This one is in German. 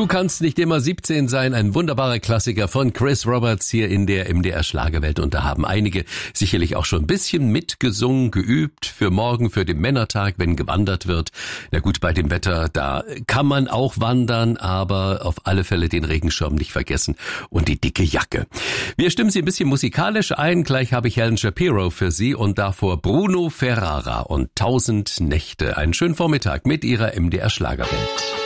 Du kannst nicht immer 17 sein, ein wunderbarer Klassiker von Chris Roberts hier in der MDR Schlagerwelt. Und da haben einige sicherlich auch schon ein bisschen mitgesungen, geübt für morgen, für den Männertag, wenn gewandert wird. Na gut, bei dem Wetter, da kann man auch wandern, aber auf alle Fälle den Regenschirm nicht vergessen und die dicke Jacke. Wir stimmen Sie ein bisschen musikalisch ein. Gleich habe ich Helen Shapiro für Sie und davor Bruno Ferrara und 1000 Nächte. Einen schönen Vormittag mit Ihrer MDR Schlagerwelt.